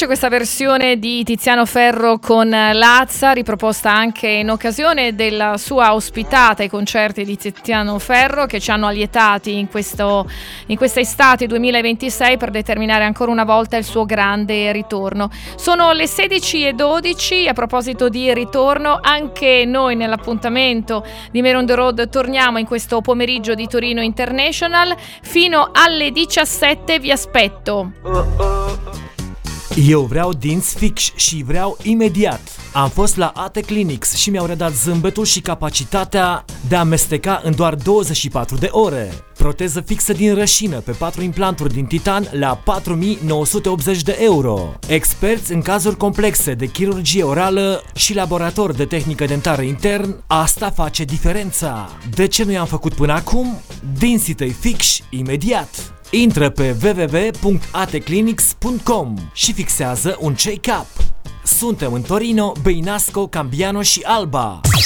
piace questa versione di Tiziano Ferro con Lazza, riproposta anche in occasione della sua ospitata ai concerti di Tiziano Ferro, che ci hanno allietati in questa estate 2026 per determinare ancora una volta il suo grande ritorno. Sono le 16:12. A proposito di ritorno, anche noi nell'appuntamento di Mare on the Road torniamo in questo pomeriggio di Torino International. Fino alle 17 vi aspetto. Eu vreau dinți fix și vreau imediat. Am fost la AT Clinics și mi-au redat zâmbetul și capacitatea de a amesteca în doar 24 de ore. Proteză fixă din rășină pe 4 implanturi din titan la 4.980 de euro. Experți în cazuri complexe de chirurgie orală și laborator de tehnică dentară intern, asta face diferența. De ce nu i-am făcut până acum? Dinții tăi fix imediat. Intră pe www.atclinics.com și fixează un check-up. Suntem în Torino, Băinasco, Cambiano și Alba.